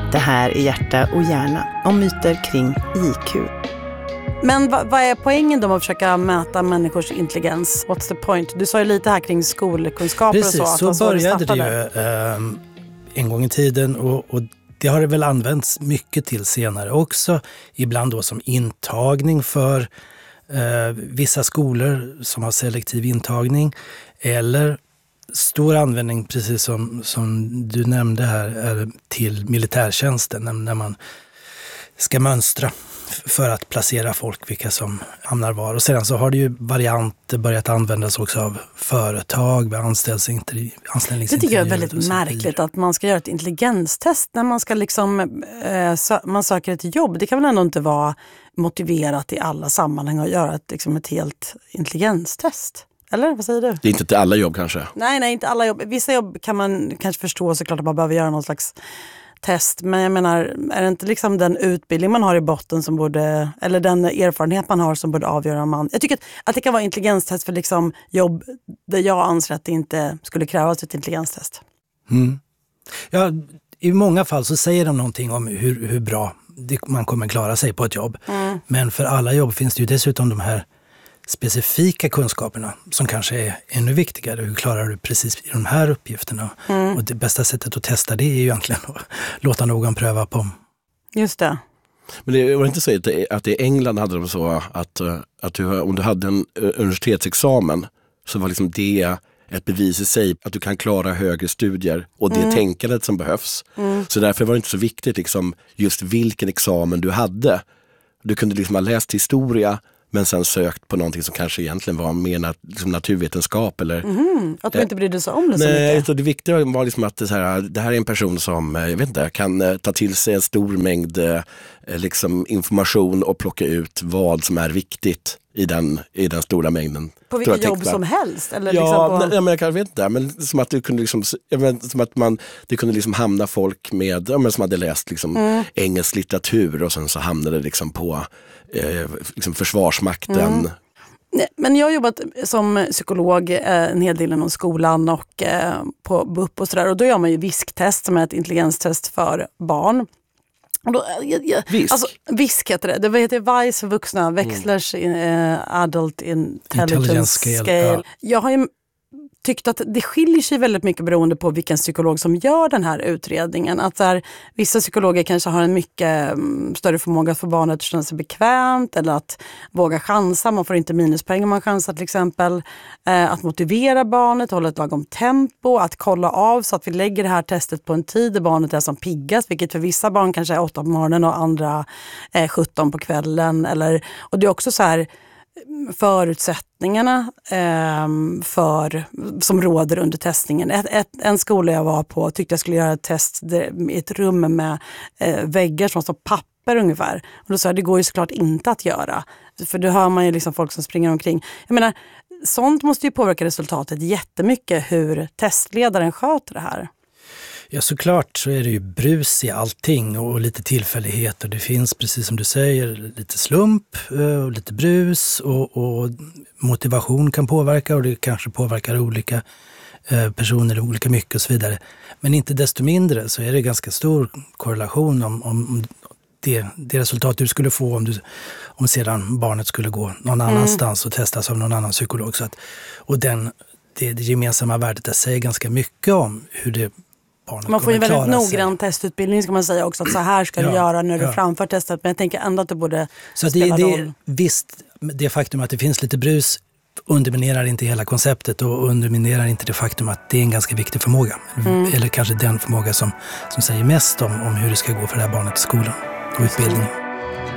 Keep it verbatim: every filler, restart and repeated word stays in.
Det här är Hjärta och hjärna om myter kring I Q. Men vad, vad är poängen då med att försöka mäta människors intelligens? What's the point? Du sa ju lite här kring skolkunskaper. Precis, och så. Precis, så började det ju eh, en gång i tiden och, och det har det väl använts mycket till senare också. Ibland då som intagning för eh, vissa skolor som har selektiv intagning eller stor användning, precis som, som du nämnde här, till militärtjänsten när man ska mönstra för att placera folk, vilka som hamnar var. Och sedan så har det ju varianter börjat användas också av företag vid anställningsintervjuer. Det tycker jag är väldigt märkligt att man ska göra ett intelligenstest när man ska liksom eh, sö- man söker ett jobb. Det kan väl ändå inte vara motiverat i alla sammanhang att göra ett, liksom ett helt intelligenstest. Eller vad säger du? Det är inte till alla jobb kanske. Nej, nej, inte alla jobb. Vissa jobb kan man kanske förstå såklart att man behöver göra någon slags test. Men jag menar, är det inte liksom den utbildning man har i botten som borde, eller den erfarenhet man har som borde avgöra om man... Jag tycker att, att det kan vara intelligenstest för liksom jobb där jag anser att det inte skulle krävas ett intelligenstest. Mm. Ja, i många fall så säger de någonting om hur, hur bra det, man kommer klara sig på ett jobb. Mm. Men för alla jobb finns det ju dessutom de här specifika kunskaperna som kanske är ännu viktigare. Hur klarar du precis i de här uppgifterna? Mm. Och det bästa sättet att testa det är ju egentligen att låta någon pröva på. Just det. Men det var inte så att, det, att i England hade de så att, att du, om du hade en universitetsexamen så var liksom det ett bevis i sig att du kan klara högre studier och det mm. tänkandet som behövs. Mm. Så därför var det inte så viktigt liksom, just vilken examen du hade. Du kunde liksom ha läst historia men sen sökt på någonting som kanske egentligen var mer nat- liksom naturvetenskap. Eller, mm, att du inte brydde sig om det så nej, mycket. Så det viktiga var liksom att det, så här, det här är en person som jag vet inte, kan ta till sig en stor mängd liksom, information och plocka ut vad som är viktigt i den, i den stora mängden. På vilka jobb som helst? Eller ja, liksom på... nej, men jag kan vet inte. Men som att, du kunde liksom, jag vet, som att man, det kunde liksom hamna folk med, ja, men som hade läst liksom, mm. engelsk litteratur och sen så hamnade det liksom på eh, liksom försvarsmakten. Mm. Nej, men jag har jobbat som psykolog eh, en hel del inom skolan och eh, på B U P och sådär. Och då gör man ju visktest som är ett intelligenstest för barn. Och då, jag, jag, Visk? Alltså, visk heter det. Det heter V I C E för vuxna. Wexlers mm. in, uh, Adult Intelligence, Intelligence Scale. scale. Ja. Jag har ju tyckt att det skiljer sig väldigt mycket beroende på vilken psykolog som gör den här utredningen. Att där, vissa psykologer kanske har en mycket um, större förmåga att få barnet att känna sig bekvämt eller att våga chansa. Man får inte minuspoäng om man chansar till exempel. Eh, att motivera barnet, hålla ett lagom tempo, att kolla av så att vi lägger det här testet på en tid där barnet är som piggast, vilket för vissa barn kanske är åtta på morgonen och andra är sjutton på kvällen. Eller, och det är också så här förutsättningarna eh, för, som råder under testningen. Ett, ett, en skola jag var på tyckte jag skulle göra ett test där, i ett rum med eh, väggar som var papper ungefär. Och då sa jag, det går ju såklart inte att göra. För då hör man ju liksom folk som springer omkring. Jag menar, sånt måste ju påverka resultatet jättemycket hur testledaren sköter det här. Ja, såklart så är det ju brus i allting och lite tillfällighet och det finns, precis som du säger, lite slump och lite brus och, och motivation kan påverka och det kanske påverkar olika personer olika mycket och så vidare. Men inte desto mindre så är det ganska stor korrelation om, om det, det resultat du skulle få om, du, om sedan barnet skulle gå någon annanstans mm. och testas av någon annan psykolog. Så att, och den, det, det gemensamma värdet säger ganska mycket om hur det man får ju väldigt noggrann testutbildning ska man säga också. Att så här ska ja, du göra när du ja. framför testet. Men jag tänker ändå att det borde så spela det, roll. Det, visst, det faktum att det finns lite brus underminerar inte hela konceptet och underminerar inte det faktum att det är en ganska viktig förmåga. Mm. Eller kanske den förmåga som, som säger mest om, om hur det ska gå för det här barnet i skolan och utbildningen.